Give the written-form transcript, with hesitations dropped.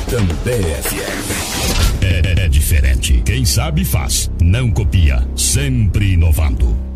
Cantambé FM. É diferente. Quem sabe faz. Não copia. Sempre inovando.